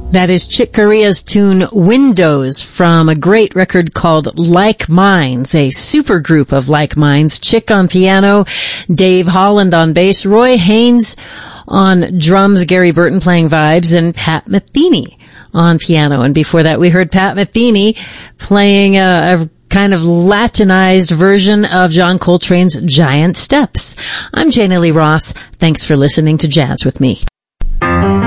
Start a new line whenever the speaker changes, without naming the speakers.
That is Chick Corea's tune Windows from a great record called Like Minds, a super group of like minds. Chick on piano, Dave Holland on bass, Roy Haynes on drums, Gary Burton playing vibes, and Pat Metheny on piano. And before that we heard Pat Metheny playing a kind of Latinized version of John Coltrane's Giant Steps. I'm Jana Lee Ross. Thanks for listening to Jazz with Me.